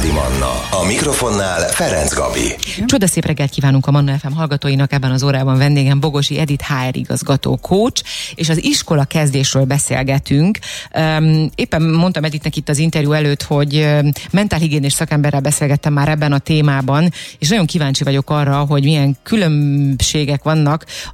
Családi Manna. A mikrofonnál Ferenc Gabi. Csodaszép reggelt kívánunk a Manna FM hallgatóinak. Ebben az órában vendégem Bogosi Edith HR igazgató coach, és az iskola kezdésről beszélgetünk. Éppen mondtam Edithnek itt az interjú előtt, hogy mentálhigiénés szakemberrel beszélgettem már ebben a témában, és nagyon kíváncsi vagyok arra, hogy milyen különbségek vannak